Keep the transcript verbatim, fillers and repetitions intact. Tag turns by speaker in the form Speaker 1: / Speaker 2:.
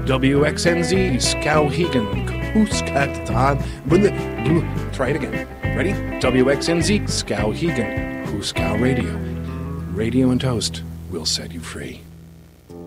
Speaker 1: W X N Z, Skowhegan, Huskatan. Try it again. Ready? W X N Z, Skowhegan, Huskow Radio. Radio and Toast will set you free.